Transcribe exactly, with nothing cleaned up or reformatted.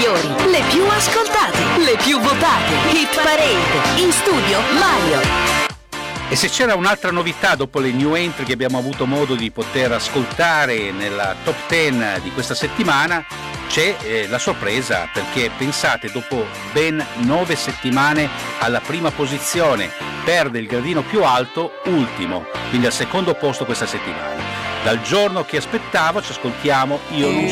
migliori, le più ascoltate, le più votate. Hit Parade. In studio Mario. E se c'era un'altra novità dopo le new entry che abbiamo avuto modo di poter ascoltare nella top dieci di questa settimana, c'è eh, la sorpresa, perché pensate, dopo ben nove settimane alla prima posizione, perde il gradino più alto, ultimo, quindi al secondo posto questa settimana. Dal giorno che aspettavo ci ascoltiamo Io non